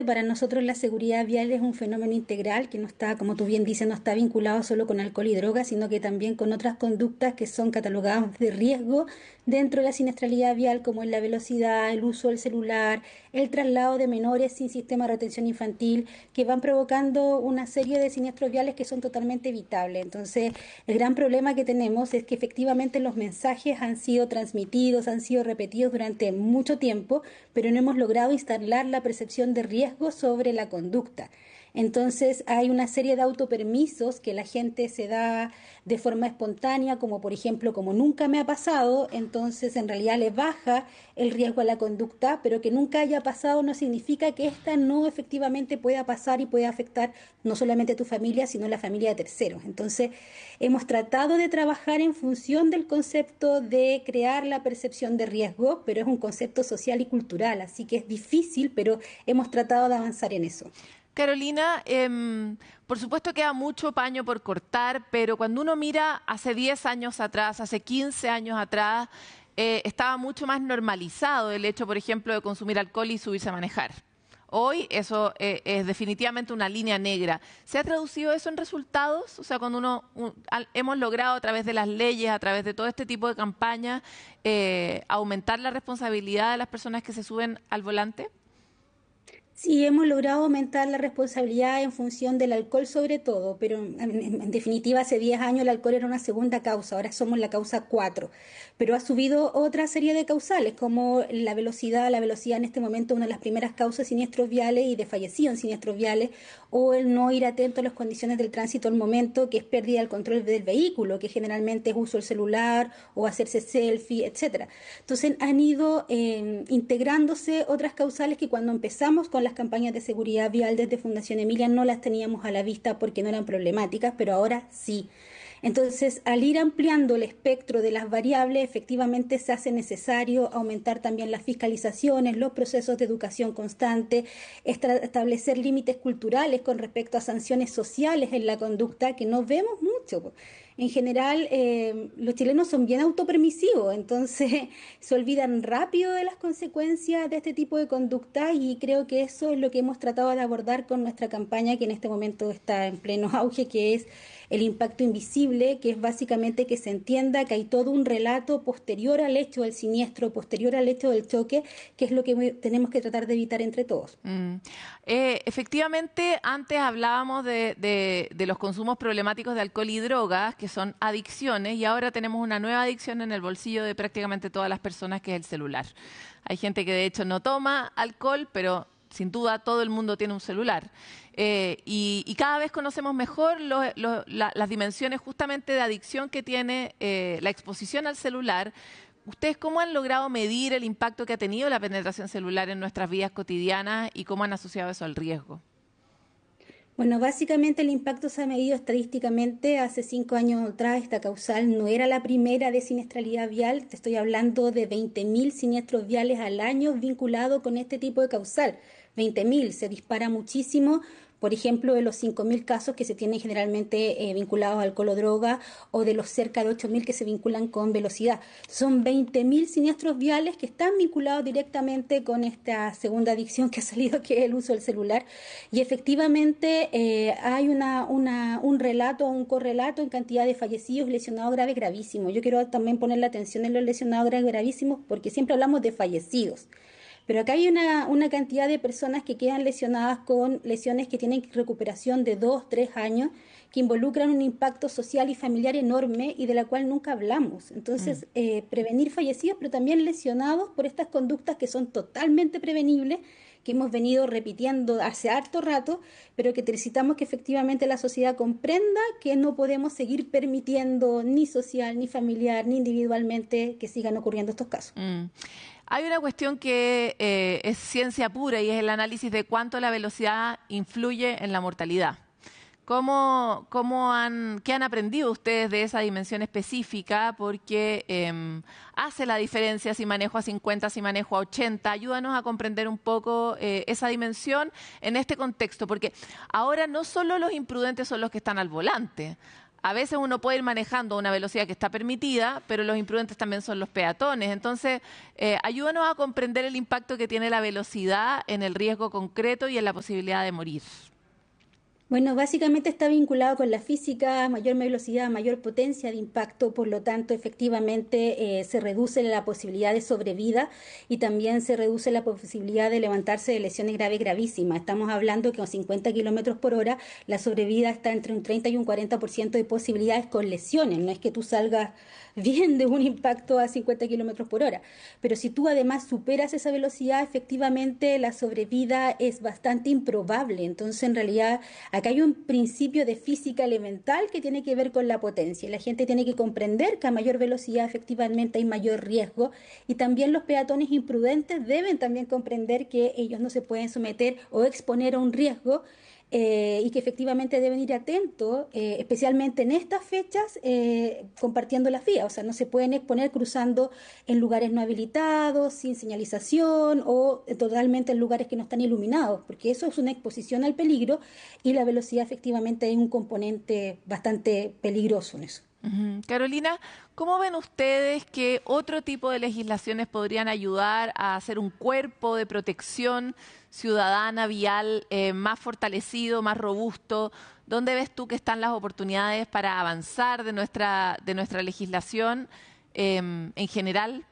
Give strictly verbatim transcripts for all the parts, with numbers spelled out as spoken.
Para nosotros la seguridad vial es un fenómeno integral que no está, como tú bien dices, no está vinculado solo con alcohol y drogas, sino que también con otras conductas que son catalogadas de riesgo dentro de la siniestralidad vial, como es la velocidad, el uso del celular, el traslado de menores sin sistema de retención infantil, que van provocando una serie de siniestros viales que son totalmente evitables. Entonces, el gran problema que tenemos es que efectivamente los mensajes han sido transmitidos, han sido repetidos durante mucho tiempo, pero no hemos logrado instalar la percepción de riesgo sobre la conducta. Entonces hay una serie de autopermisos que la gente se da de forma espontánea, como por ejemplo, como nunca me ha pasado, entonces en realidad le baja el riesgo a la conducta, pero que nunca haya pasado no significa que esta no efectivamente pueda pasar y pueda afectar no solamente a tu familia, sino a la familia de terceros. Entonces hemos tratado de trabajar en función del concepto de crear la percepción de riesgo, pero es un concepto social y cultural, así que es difícil, pero hemos tratado de avanzar en eso. Carolina, eh, por supuesto queda mucho paño por cortar, pero cuando uno mira hace diez años atrás, hace quince años atrás, eh, estaba mucho más normalizado el hecho, por ejemplo, de consumir alcohol y subirse a manejar. Hoy eso eh, es definitivamente una línea negra. ¿Se ha traducido eso en resultados? O sea, cuando uno un, al, hemos logrado a través de las leyes, a través de todo este tipo de campañas, eh, aumentar la responsabilidad de las personas que se suben al volante. Sí, hemos logrado aumentar la responsabilidad en función del alcohol sobre todo, pero en, en- en definitiva hace diez años el alcohol era una segunda causa, ahora somos la causa cuatro, pero ha subido otra serie de causales como la velocidad, la velocidad en este momento es una de las primeras causas de siniestros viales y de fallecidos en siniestros viales, o el no ir atento a las condiciones del tránsito al momento, que es pérdida del control del vehículo, que generalmente es uso del celular o hacerse selfie, etcétera. Entonces han ido eh, integrándose otras causales que cuando empezamos con las campañas de seguridad vial desde Fundación Emilia no las teníamos a la vista porque no eran problemáticas, pero ahora sí. Entonces, al ir ampliando el espectro de las variables, efectivamente se hace necesario aumentar también las fiscalizaciones, los procesos de educación constante, establecer límites culturales con respecto a sanciones sociales en la conducta que no vemos mucho. En general, eh, los chilenos son bien autopermisivos, entonces se olvidan rápido de las consecuencias de este tipo de conducta y creo que eso es lo que hemos tratado de abordar con nuestra campaña que en este momento está en pleno auge, que es el impacto invisible, que es básicamente que se entienda que hay todo un relato posterior al hecho del siniestro, posterior al hecho del choque, que es lo que tenemos que tratar de evitar entre todos. Mm. Eh, efectivamente, antes hablábamos de, de, de los consumos problemáticos de alcohol y drogas, que son adicciones, y ahora tenemos una nueva adicción en el bolsillo de prácticamente todas las personas, que es el celular. Hay gente que de hecho no toma alcohol, pero sin duda todo el mundo tiene un celular. Eh, y, y cada vez conocemos mejor lo- lo- la- las dimensiones justamente de adicción que tiene eh, la exposición al celular. ¿Ustedes cómo han logrado medir el impacto que ha tenido la penetración celular en nuestras vidas cotidianas y cómo han asociado eso al riesgo? Bueno, básicamente el impacto se ha medido estadísticamente. Hace cinco años atrás esta causal no era la primera de siniestralidad vial. Te estoy hablando de veinte mil siniestros viales al año vinculados con este tipo de causal. veinte mil, se dispara muchísimo. Por ejemplo, de los cinco mil casos que se tienen generalmente eh, vinculados a alcohol o droga, o de los cerca de ocho mil que se vinculan con velocidad. Son veinte mil siniestros viales que están vinculados directamente con esta segunda adicción que ha salido, que es el uso del celular. Y efectivamente eh, hay una, una, un relato, un correlato en cantidad de fallecidos y lesionados graves gravísimos. Yo quiero también poner la atención en los lesionados graves gravísimos porque siempre hablamos de fallecidos. Pero acá hay una, una cantidad de personas que quedan lesionadas con lesiones que tienen recuperación de dos, tres años, que involucran un impacto social y familiar enorme y de la cual nunca hablamos. Mm. Entonces, eh, prevenir fallecidos, pero también lesionados por estas conductas que son totalmente prevenibles, que hemos venido repitiendo hace harto rato, pero que necesitamos que efectivamente la sociedad comprenda que no podemos seguir permitiendo ni social, ni familiar, ni individualmente que sigan ocurriendo estos casos. Mm. Hay una cuestión que eh, es ciencia pura y es el análisis de cuánto la velocidad influye en la mortalidad. ¿Cómo, cómo han, qué han aprendido ustedes de esa dimensión específica? Porque eh, hace la diferencia si manejo a cincuenta, si manejo a ochenta. Ayúdanos a comprender un poco eh, esa dimensión en este contexto, porque ahora no solo los imprudentes son los que están al volante. a veces uno puede ir manejando a una velocidad que está permitida, pero los imprudentes también son los peatones. Entonces, eh, ayúdanos a comprender el impacto que tiene la velocidad en el riesgo concreto y en la posibilidad de morir. Bueno, básicamente está vinculado con la física, mayor velocidad, mayor potencia de impacto, por lo tanto, efectivamente eh, se reduce la posibilidad de sobrevida y también se reduce la posibilidad de levantarse de lesiones graves gravísimas. Estamos hablando que con cincuenta kilómetros por hora la sobrevida está entre un treinta y un cuarenta por ciento de posibilidades con lesiones. No es que tú salgas bien de un impacto a cincuenta kilómetros por hora, pero si tú además superas esa velocidad, efectivamente la sobrevida es bastante improbable. Entonces, en realidad, acá hay un principio de física elemental que tiene que ver con la potencia. La gente tiene que comprender que a mayor velocidad efectivamente hay mayor riesgo y también los peatones imprudentes deben también comprender que ellos no se pueden someter o exponer a un riesgo eh, y que efectivamente deben ir atentos, eh, especialmente en estas fechas, eh, compartiendo las vías. O sea, no se pueden exponer cruzando en lugares no habilitados, sin señalización o totalmente en lugares que no están iluminados, porque eso es una exposición al peligro y la velocidad efectivamente es un componente bastante peligroso en eso. Uh-huh. Carolina, ¿cómo ven ustedes que otro tipo de legislaciones podrían ayudar a hacer un cuerpo de protección ciudadana vial eh, más fortalecido, más robusto? ¿Dónde ves tú que están las oportunidades para avanzar de nuestra, de nuestra legislación eh, en general?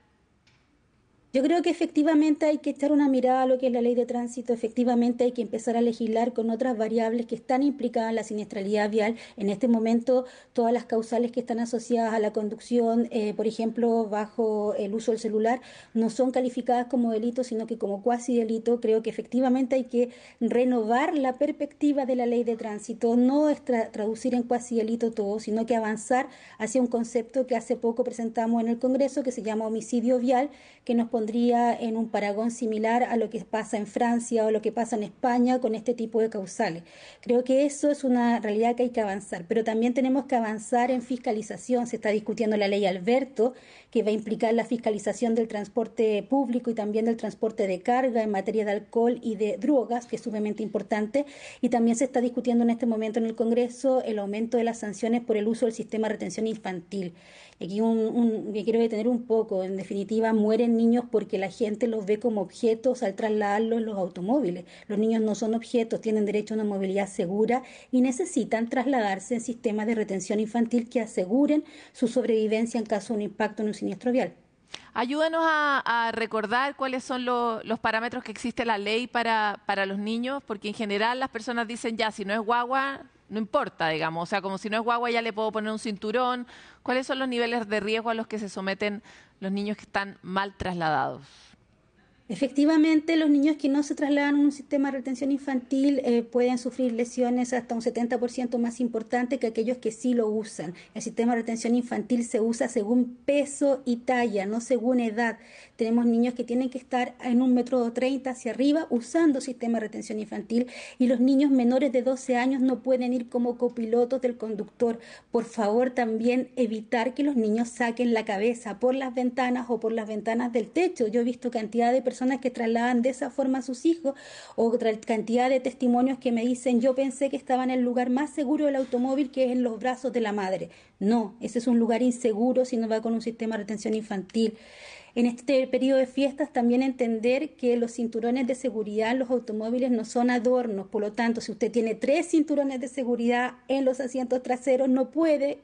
Yo creo que efectivamente hay que echar una mirada a lo que es la ley de tránsito. Efectivamente hay que empezar a legislar con otras variables que están implicadas en la siniestralidad vial. En este momento, todas las causales que están asociadas a la conducción, eh, por ejemplo, bajo el uso del celular, no son calificadas como delito, sino que como cuasi delito. Creo que efectivamente hay que renovar la perspectiva de la ley de tránsito, no es tra traducir en cuasi delito todo, sino que avanzar hacia un concepto que hace poco presentamos en el Congreso, que se llama homicidio vial, que nos pondría en un paragón similar a lo que pasa en Francia o lo que pasa en España con este tipo de causales. Creo que eso es una realidad que hay que avanzar, pero también tenemos que avanzar en fiscalización. Se está discutiendo la ley Alberto, que va a implicar la fiscalización del transporte público y también del transporte de carga en materia de alcohol y de drogas, que es sumamente importante, y también se está discutiendo en este momento en el Congreso el aumento de las sanciones por el uso del sistema de retención infantil. Aquí un, un, me quiero detener un poco. En definitiva, mueren niños porque la gente los ve como objetos al trasladarlos en los automóviles. Los niños no son objetos, tienen derecho a una movilidad segura y necesitan trasladarse en sistemas de retención infantil que aseguren su sobrevivencia en caso de un impacto en un siniestro vial. Ayúdanos a, a recordar cuáles son lo, los parámetros que existe la ley para, para los niños, porque en general las personas dicen ya, si no es guagua, no importa, digamos. O sea, como si no es guagua ya le puedo poner un cinturón. ¿Cuáles son los niveles de riesgo a los que se someten los niños que están mal trasladados? Efectivamente, los niños que no se trasladan a un sistema de retención infantil eh, pueden sufrir lesiones hasta un setenta por ciento más importante que aquellos que sí lo usan. El sistema de retención infantil se usa según peso y talla, no según edad. Tenemos niños que tienen que estar en un metro treinta hacia arriba usando sistema de retención infantil y los niños menores de doce años no pueden ir como copilotos del conductor. Por favor, también evitar que los niños saquen la cabeza por las ventanas o por las ventanas del techo. Yo he visto cantidad de personas que trasladan de esa forma a sus hijos, o otra cantidad de testimonios que me dicen: yo pensé que estaba en el lugar más seguro del automóvil, que es en los brazos de la madre. No, ese es un lugar inseguro si no va con un sistema de retención infantil. En este periodo de fiestas también entender que los cinturones de seguridad en los automóviles no son adornos. Por lo tanto, si usted tiene tres cinturones de seguridad en los asientos traseros, no puede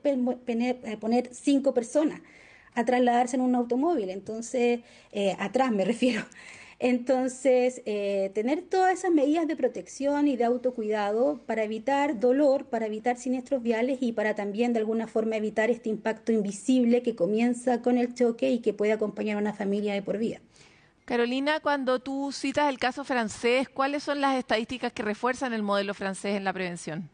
poner cinco personas a trasladarse en un automóvil. Entonces, eh, atrás me refiero. Entonces, eh, tener todas esas medidas de protección y de autocuidado para evitar dolor, para evitar siniestros viales y para también de alguna forma evitar este impacto invisible que comienza con el choque y que puede acompañar a una familia de por vida. Carolina, cuando tú citas el caso francés, ¿cuáles son las estadísticas que refuerzan el modelo francés en la prevención?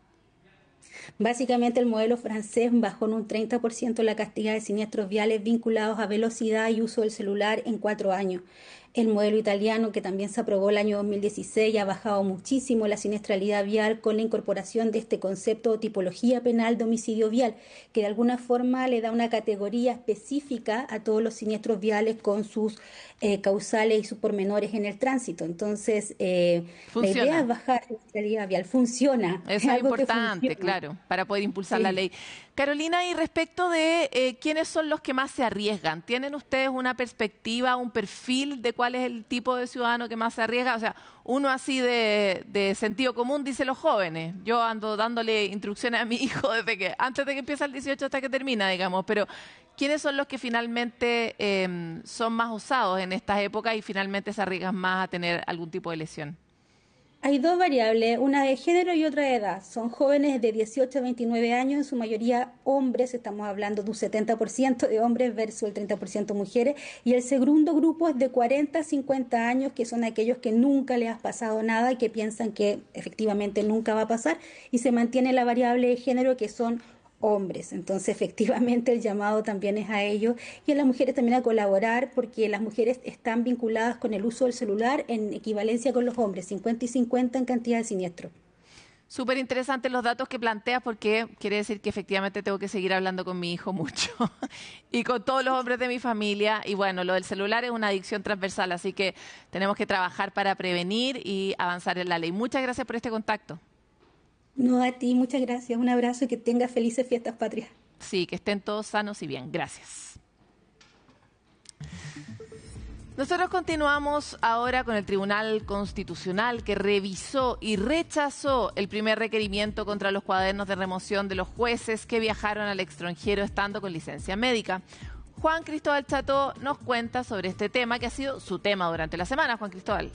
Básicamente el modelo francés bajó en un treinta por ciento la cantidad de siniestros viales vinculados a velocidad y uso del celular en cuatro años. El modelo italiano, que también se aprobó el año dos mil dieciséis, ha bajado muchísimo la siniestralidad vial con la incorporación de este concepto o tipología penal de homicidio vial, que de alguna forma le da una categoría específica a todos los siniestros viales con sus eh, causales y sus pormenores en el tránsito. Entonces, eh, la idea es bajar la siniestralidad vial. Funciona. Eso es, es importante, claro, para poder impulsar sí. la ley. Carolina, y respecto de eh, quiénes son los que más se arriesgan, ¿tienen ustedes una perspectiva, un perfil de cuál es el tipo de ciudadano que más se arriesga? O sea, uno así de, de sentido común dice los jóvenes. Yo ando dándole instrucciones a mi hijo desde que antes de que empieza el dieciocho hasta que termina, digamos. Pero ¿quiénes son los que finalmente eh, son más usados en estas épocas y finalmente se arriesgan más a tener algún tipo de lesión? Hay dos variables, una de género y otra de edad. Son jóvenes de dieciocho a veintinueve años, en su mayoría hombres, estamos hablando de un setenta por ciento de hombres versus el treinta por ciento mujeres. Y el segundo grupo es de cuarenta a cincuenta años, que son aquellos que nunca les ha pasado nada y que piensan que efectivamente nunca va a pasar. Y se mantiene la variable de género, que son hombres. Entonces, efectivamente, el llamado también es a ellos y a las mujeres también a colaborar, porque las mujeres están vinculadas con el uso del celular en equivalencia con los hombres, cincuenta y cincuenta en cantidad de siniestros. Súper interesantes los datos que planteas, porque quiere decir que efectivamente tengo que seguir hablando con mi hijo mucho y con todos los hombres de mi familia. Y bueno, lo del celular es una adicción transversal, así que tenemos que trabajar para prevenir y avanzar en la ley. Muchas gracias por este contacto. No, a ti, muchas gracias. Un abrazo y que tengas felices fiestas patrias. Sí, que estén todos sanos y bien. Gracias. Nosotros continuamos ahora con el Tribunal Constitucional, que revisó y rechazó el primer requerimiento contra los cuadernos de remoción de los jueces que viajaron al extranjero estando con licencia médica. Juan Cristóbal Cható nos cuenta sobre este tema, que ha sido su tema durante la semana. Juan Cristóbal.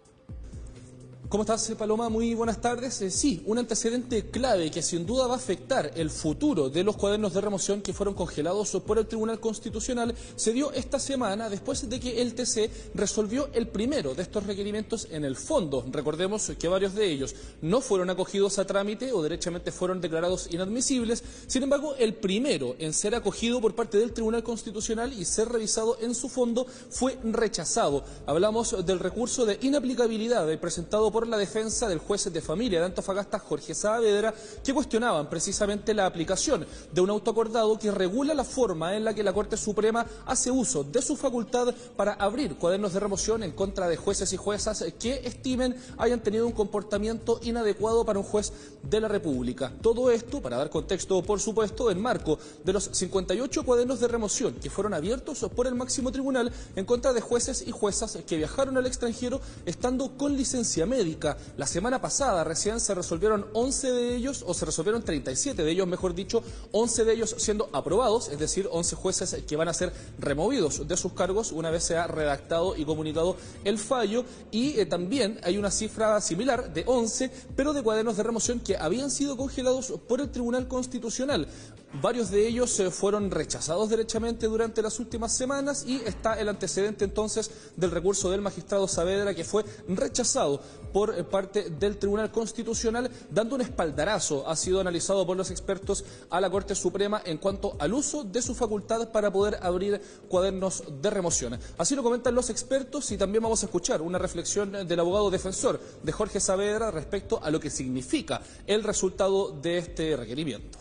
¿Cómo estás, Paloma? Muy buenas tardes. Eh, sí, un antecedente clave que sin duda va a afectar el futuro de los cuadernos de remoción que fueron congelados por el Tribunal Constitucional se dio esta semana después de que el T C resolvió el primero de estos requerimientos en el fondo. Recordemos que varios de ellos no fueron acogidos a trámite o derechamente fueron declarados inadmisibles. Sin embargo, el primero en ser acogido por parte del Tribunal Constitucional y ser revisado en su fondo fue rechazado. Hablamos del recurso de inaplicabilidad presentado por la defensa del juez de familia de Antofagasta, Jorge Saavedra, que cuestionaban precisamente la aplicación de un auto acordado que regula la forma en la que la Corte Suprema hace uso de su facultad para abrir cuadernos de remoción en contra de jueces y juezas que estimen hayan tenido un comportamiento inadecuado para un juez de la República. Todo esto, para dar contexto, por supuesto, en marco de los cincuenta y ocho cuadernos de remoción que fueron abiertos por el máximo tribunal en contra de jueces y juezas que viajaron al extranjero estando con licencia médica. La semana pasada recién se resolvieron once de ellos, o se resolvieron treinta y siete de ellos, mejor dicho, once de ellos siendo aprobados, es decir, once jueces que van a ser removidos de sus cargos una vez sea redactado y comunicado el fallo, y eh, también hay una cifra similar de once, pero de cuadernos de remoción que habían sido congelados por el Tribunal Constitucional. Varios de ellos eh, fueron rechazados derechamente durante las últimas semanas y está el antecedente entonces del recurso del magistrado Saavedra, que fue rechazado por eh, parte del Tribunal Constitucional, dando un espaldarazo, ha sido analizado por los expertos, a la Corte Suprema en cuanto al uso de su facultad para poder abrir cuadernos de remoción. Así lo comentan los expertos, y también vamos a escuchar una reflexión del abogado defensor de Jorge Saavedra respecto a lo que significa el resultado de este requerimiento.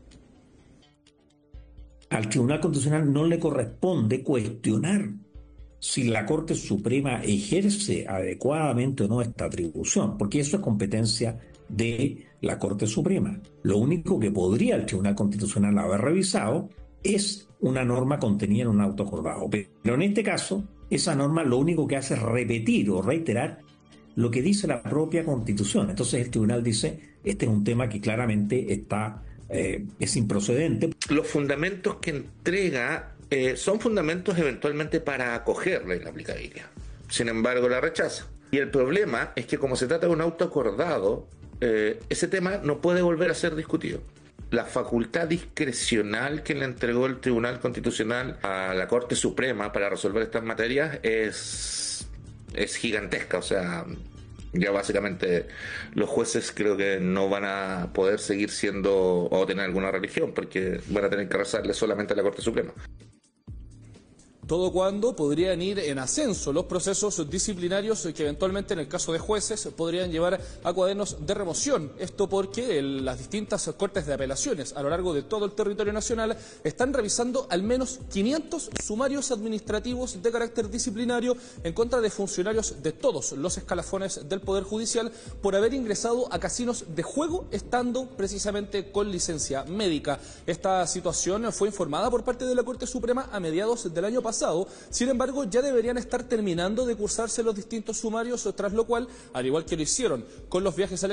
Al Tribunal Constitucional no le corresponde cuestionar si la Corte Suprema ejerce adecuadamente o no esta atribución, porque eso es competencia de la Corte Suprema. Lo único que podría el Tribunal Constitucional haber revisado es una norma contenida en un auto acordado. Pero en este caso, esa norma lo único que hace es repetir o reiterar lo que dice la propia Constitución. Entonces el Tribunal dice, este es un tema que claramente está... Eh, es improcedente. Los fundamentos que entrega eh, son fundamentos eventualmente para acoger la inaplicabilidad. Sin embargo, la rechaza. Y el problema es que como se trata de un auto acordado, eh, ese tema no puede volver a ser discutido. La facultad discrecional que le entregó el Tribunal Constitucional a la Corte Suprema para resolver estas materias es, es gigantesca. O sea, ya básicamente los jueces creo que no van a poder seguir siendo o tener alguna religión, porque van a tener que rezarle solamente a la Corte Suprema. Todo cuando podrían ir en ascenso los procesos disciplinarios que eventualmente en el caso de jueces podrían llevar a cuadernos de remoción. Esto porque el, las distintas cortes de apelaciones a lo largo de todo el territorio nacional están revisando al menos quinientos sumarios administrativos de carácter disciplinario en contra de funcionarios de todos los escalafones del Poder Judicial por haber ingresado a casinos de juego estando precisamente con licencia médica. Esta situación fue informada por parte de la Corte Suprema a mediados del año pasado. Sin embargo, ya deberían estar terminando de cursarse los distintos sumarios, tras lo cual, al igual que lo hicieron con los viajes al